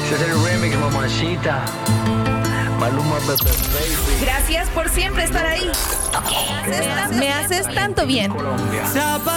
Ese es el remix, mamacita. Maluma, baby. Gracias por siempre estar ahí. Me haces tanto bien. Colombia.